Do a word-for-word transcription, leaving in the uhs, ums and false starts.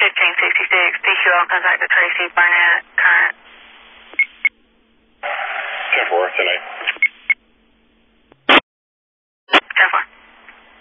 fifteen sixty-six, P Q L contact to Tracy Barnett, current. ten four, ten eight.